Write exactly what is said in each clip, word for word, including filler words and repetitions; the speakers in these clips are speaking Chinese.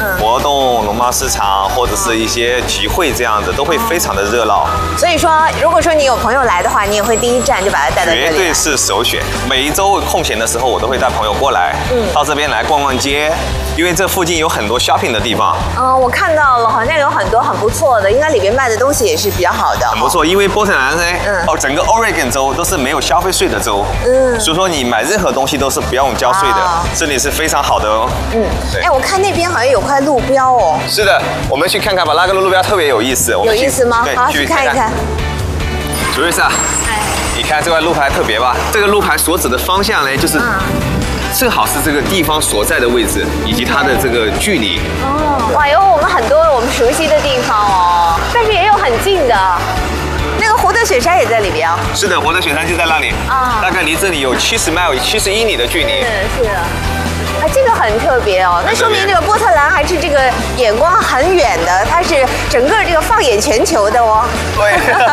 活动、农贸市场或者是一些集会这样子，都会非常的热闹。 所以说，如果说你有朋友来的话，你也会第一站就把他带到这里。 绝对是首选。每一周空闲的时候，我都会带朋友过来，嗯，到这边来逛逛街，因为这附近有很多 shopping 的地方。 嗯，我看到了，好像有很多很不错的，应该里面卖的东西也是比较好的。 很不错，因为波特兰呢，嗯，哦，整个 Oregon 州都是没有消费税的州，嗯，所以说你买任何东西都是不用交税的，哦、这里是非常好的哦。嗯， 哎，我看那边好像有块路标哦。 是的，我们去看看吧，那个路标特别有意思。 有意思吗？好，去看一看。 主瑞莎，你看这块路牌特别吧？这个路牌所指的方向呢，就是正好是这个地方所在的位置以及它的这个距离。 哦，哇，有我们很多我们熟悉的地方哦，但是也有很近的。那个胡德雪山也在里边啊。 是的，胡德雪山就在那里啊，大概离这里有七十 mile， 七十英里的距离。 是是。啊，这个很特别哦，那说明这个波特兰还是这个眼光很远的，它是整个这个放眼全球的哦。 对。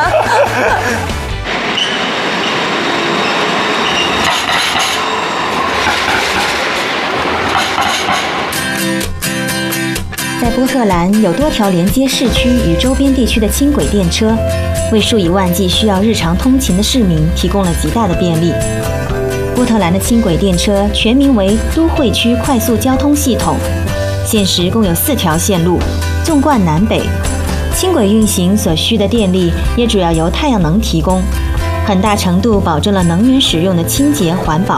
在波特兰有多条连接市区与周边地区的轻轨电车，为数以万计需要日常通勤的市民提供了极大的便利。波特兰的轻轨电车全名为都会区快速交通系统，现时共有四条线路，纵贯南北。轻轨运行所需的电力也主要由太阳能提供，很大程度保证了能源使用的清洁环保。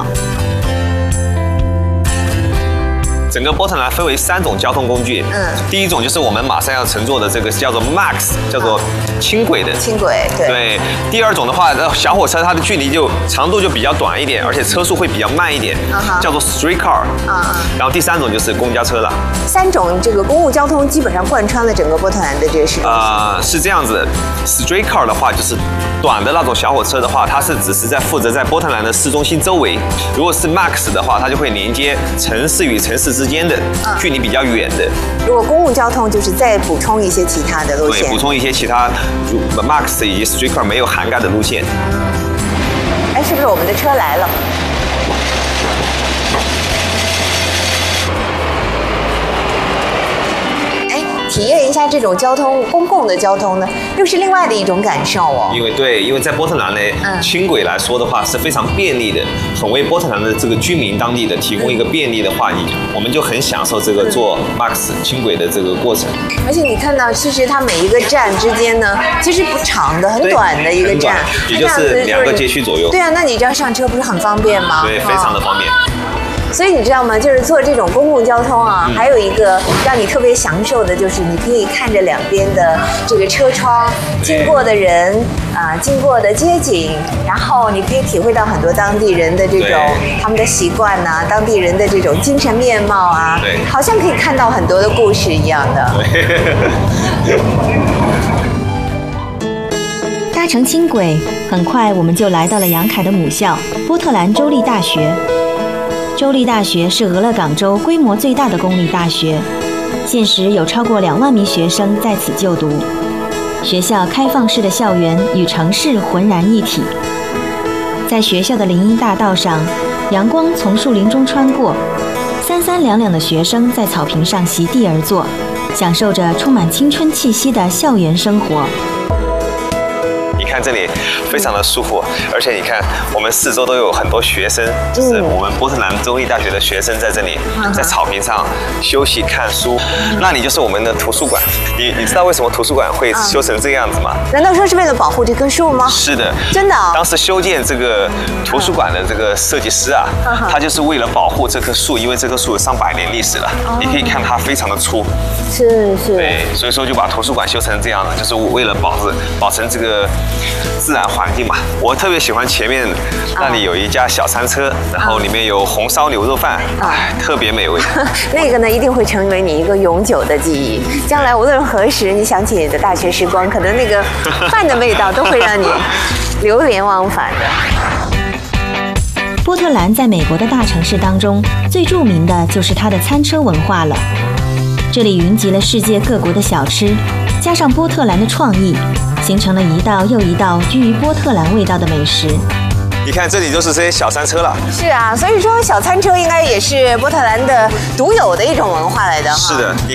整个波特兰分为三种交通工具，嗯，第一种就是我们马上要乘坐的这个叫做 Max， 叫做轻轨的。 轻轨，对。 对。第二种的话，小火车它的距离就长度就比较短一点，而且车速会比较慢一点，uh-huh. 叫做 streetcar。啊。然后第三种就是公交车了。 三种这个公共交通基本上贯穿了整个波特兰的这个市中心。 啊、呃，是这样子。streetcar 的话就是短的那种小火车的话，它是只是在负责在波特兰的市中心周围；如果是 Max 的话，它就会连接城市与城市之间的距离比较远的。 如果公共交通就是再补充一些其他的路线， 对，补充一些其他 Max 以及 streetcar 没有涵盖的路线。 哎，是不是我们的车来了？体验一下这种交通公共的交通呢，又是另外的一种感受哦。 因为对，因为在波特兰呢，嗯、轻轨来说的话是非常便利的，很为波特兰的这个居民当地的提供一个便利的话，你我们就很享受这个坐 Max 轻轨的这个过程。 而且你看到，其实它每一个站之间呢，其实不长的，很短的一个站， 也就是两个街区左右。 对啊，那你这样上车不是很方便吗？ 对，非常的方便。 所以你知道吗？就是坐这种公共交通啊，嗯、还有一个让你特别享受的，就是你可以看着两边的这个车窗经过的人啊、呃，经过的街景，然后你可以体会到很多当地人的这种他们的习惯呐、啊，当地人的这种精神面貌啊， 对， 好像可以看到很多的故事一样的。 搭乘轻轨，很快我们就来到了杨凯的母校波特兰州立大学。州立大学是俄勒冈州规模最大的公立大学，现时有超过两万名学生在此就读。学校开放式的校园与城市浑然一体。在学校的林荫大道上，阳光从树林中穿过，三三两两的学生在草坪上席地而坐，享受着充满青春气息的校园生活。 看这里非常的舒服，而且你看我们四周都有很多学生，就是我们波特兰州立大学的学生在这里，在草坪上休息看书。那里就是我们的图书馆。你你知道为什么图书馆会修成这个样子吗？ 难道说是为了保护这棵树吗？ 是的， 真的、哦。 当时修建这个图书馆的这个设计师啊，他就是为了保护这棵树，因为这棵树有上百年历史了。你可以看它非常的粗。 是是。 对，所以说就把图书馆修成这样的，就是为了保持保持这个自然环境嘛。我特别喜欢前面那里有一家小餐车，然后里面有红烧牛肉饭，哎，特别美味。 那个呢，一定会成为你一个永久的记忆。将来无论何时你想起你的大学时光，可能那个饭的味道都会让你流连忘返的。 波特兰在美国的大城市当中，最著名的就是它的餐车文化了。这里云集了世界各国的小吃，加上波特兰的创意，形成了一道又一道居于波特兰味道的美食。 你看，这里就是这些小餐车了。 是啊，所以说小餐车应该也是波特兰的独有的一种文化来的。 是的。